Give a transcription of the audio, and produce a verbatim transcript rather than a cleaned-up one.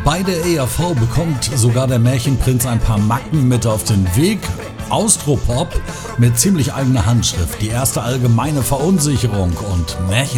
Bei der E R V bekommt sogar der Märchenprinz ein paar Macken mit auf den Weg. Austropop mit ziemlich eigener Handschrift, die erste allgemeine Verunsicherung und Märchen